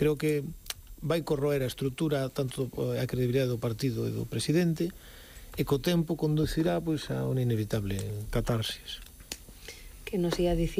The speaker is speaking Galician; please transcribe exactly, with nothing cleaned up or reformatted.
creo que vai corroer a estrutura, tanto a credibilidade do partido e do presidente, e co tempo conducirá pois, a unha inevitable catarsis. Que nos ia dicir